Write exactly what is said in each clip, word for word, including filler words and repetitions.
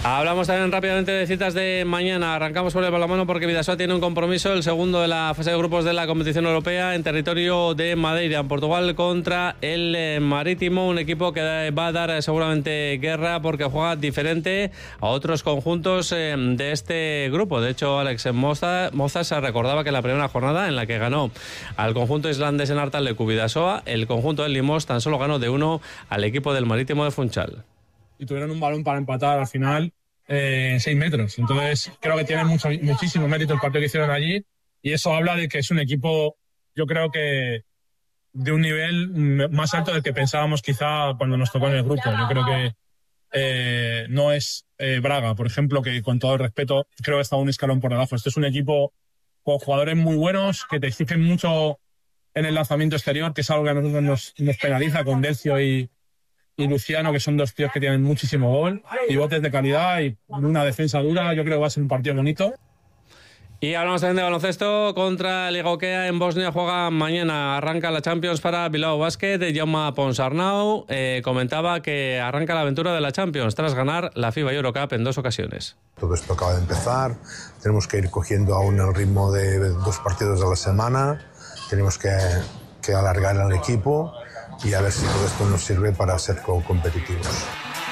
Hablamos también rápidamente de citas de mañana. Arrancamos por el balonmano porque Vidasoa tiene un compromiso, el segundo de la fase de grupos de la competición europea, en territorio de Madeira, en Portugal, contra el Marítimo, un equipo que va a dar seguramente guerra porque juega diferente a otros conjuntos de este grupo. De hecho, Alex Moza, Moza se recordaba que en la primera jornada en la que ganó al conjunto islandés en Artalecu Vidasoa, el conjunto del Limos tan solo ganó de uno al equipo del Marítimo de Funchal. Y tuvieron un balón para empatar al final eh, en seis metros. Entonces creo que tiene mucho, muchísimo mérito el partido que hicieron allí, y eso habla de que es un equipo, yo creo que de un nivel más alto del que pensábamos quizá cuando nos tocó en el grupo. Yo creo que eh, no es eh, Braga, por ejemplo, que con todo el respeto creo que está un escalón por debajo. Este es un equipo con jugadores muy buenos que te exigen mucho en el lanzamiento exterior, que es algo que a nosotros nos, nos penaliza con Delcio y y Luciano, que son dos tíos que tienen muchísimo gol, pivotes de calidad y una defensa dura. Yo creo que va a ser un partido bonito. Y hablamos también de baloncesto contra el Ligokea en Bosnia. Juega mañana, arranca la Champions para Bilbao Basket. Jaume Ponsarnau eh, comentaba que arranca la aventura de la Champions tras ganar la FIBA Eurocup en dos ocasiones. Todo esto acaba de empezar, tenemos que ir cogiendo aún el ritmo de dos partidos a la semana, tenemos que, que alargar el equipo y a ver si todo esto nos sirve para ser competitivos.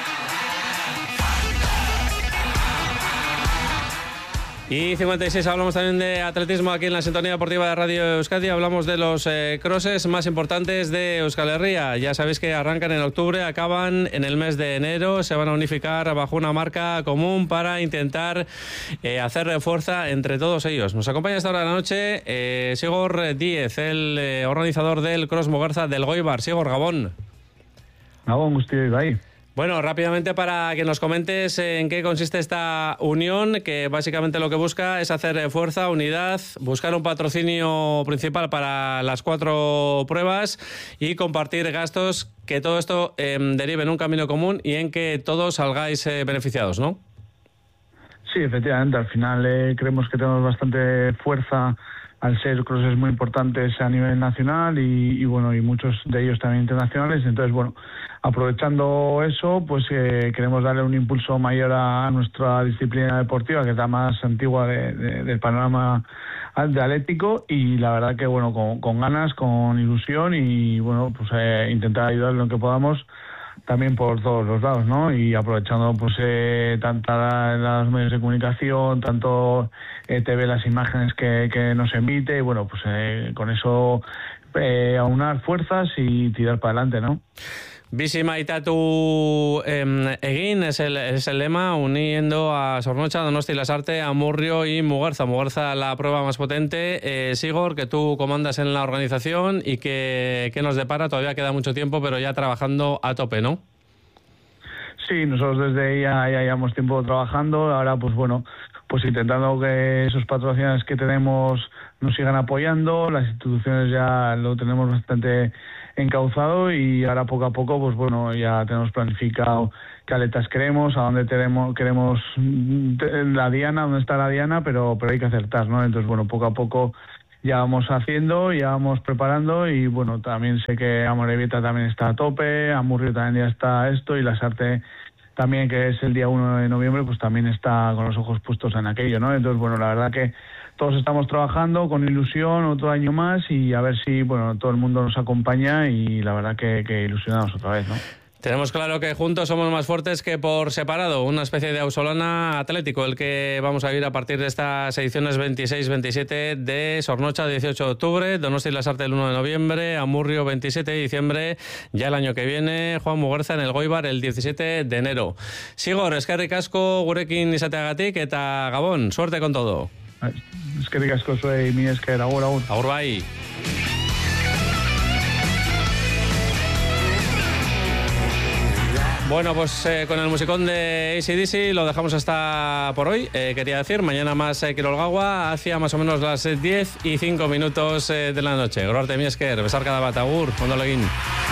Y cincuenta y seis, hablamos también de atletismo aquí en la Sintonía Deportiva de Radio Euskadi. Hablamos de los eh, crosses más importantes de Euskal Herria. Ya sabéis que arrancan en octubre, acaban en el mes de enero. Se van a unificar bajo una marca común para intentar eh, hacer fuerza entre todos ellos. Nos acompaña esta hora de la noche eh, Sigor Díez, el eh, organizador del Cross Muguerza del Goibar. Sigor, Gabón. Gabón, usted ahí. Bueno, rápidamente para que nos comentes en qué consiste esta unión, que básicamente lo que busca es hacer fuerza, unidad, buscar un patrocinio principal para las cuatro pruebas y compartir gastos, que todo esto eh, derive en un camino común y en que todos salgáis eh, beneficiados, ¿no? Sí, efectivamente, al final eh, creemos que tenemos bastante fuerza al ser crosses muy importantes a nivel nacional y, y bueno, y muchos de ellos también internacionales. Entonces, bueno, aprovechando eso, pues eh, queremos darle un impulso mayor a nuestra disciplina deportiva, que es la más antigua de, de, del panorama de atlético, y la verdad que, bueno, con, con ganas, con ilusión y, bueno, pues eh, intentar ayudar en lo que podamos también por todos los lados, ¿no? Y aprovechando pues eh, tanto los medios de comunicación, tanto eh, T V, las imágenes que, que nos envite, y bueno, pues eh, con eso eh, aunar fuerzas y tirar para adelante, ¿no? Bizi maitatu eh, egin es el, es el lema, uniendo a Zornotza, Donosti, Lasarte, Amurrio y Muguerza. Muguerza, la prueba más potente. Eh, Sigor, que tú comandas en la organización y que, que nos depara, todavía queda mucho tiempo, pero ya trabajando a tope, ¿no? Sí, nosotros desde ya, ya llevamos tiempo trabajando, ahora pues bueno, pues intentando que esos patrocinadores que tenemos nos sigan apoyando, las instituciones ya lo tenemos bastante encauzado y ahora poco a poco pues bueno, ya tenemos planificado qué atletas queremos, a dónde tenemos, queremos la diana, dónde está la diana, pero, pero hay que acertar, ¿no? Entonces bueno, poco a poco ya vamos haciendo, ya vamos preparando y bueno, también sé que Amorebieta también está a tope, Amurrio también ya está esto y Lasarte también, que es el día uno de noviembre, pues también está con los ojos puestos en aquello, ¿no? Entonces bueno, la verdad que todos estamos trabajando con ilusión otro año más y a ver si, bueno, todo el mundo nos acompaña y la verdad que, que ilusionamos otra vez, ¿no? Tenemos claro que juntos somos más fuertes que por separado, una especie de Ausolana Atlético, el que vamos a vivir a partir de estas ediciones veintiséis veintisiete de Zornotza, dieciocho de octubre, Donosti y Lasarte el uno de noviembre, Amurrio veintisiete de diciembre, ya el año que viene, Juan Muguerza en el Goibar el diecisiete de enero. Sigor, eskerrik asko gurekin izateagatik eta Gabón, suerte con todo. Eskerrik asko zuei, mi esker, agur, agur. Agur bai. Bueno, pues eh, con el musicón de A C D C lo dejamos hasta por hoy. Eh, quería decir, mañana más eh, Kirolgaua, hacia más o menos las diez y cinco minutos eh, de la noche. Gorarte mi esker, besar cada bat, agur, ondo egin.